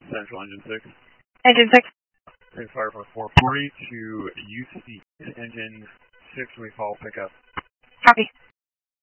Central Engine 6. Engine 6. Take fire for 440 to UC Engine 6, we call pickup. Copy.